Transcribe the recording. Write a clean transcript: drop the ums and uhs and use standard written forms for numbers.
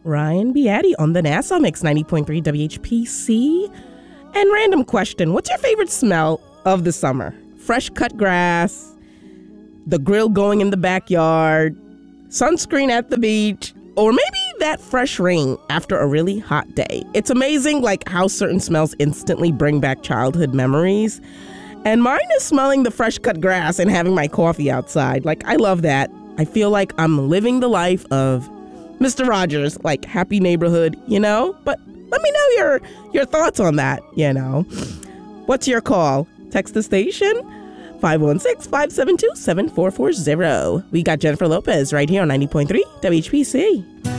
Ryan Beatty on the Nassau Mix 90.3 WHPC. And random question, what's your favorite smell of the summer? Fresh cut grass, the grill going in the backyard, sunscreen at the beach, or maybe that fresh rain after a really hot day. It's amazing like how certain smells instantly bring back childhood memories. And mine is smelling the fresh cut grass and having my coffee outside. Like, I love that. I feel like I'm living the life of Mr. Rogers, like happy neighborhood, you know? But let me know your thoughts on that, you know? What's your call? Text the station, 516-572-7440. We got Jennifer Lopez right here on 90.3 WHPC.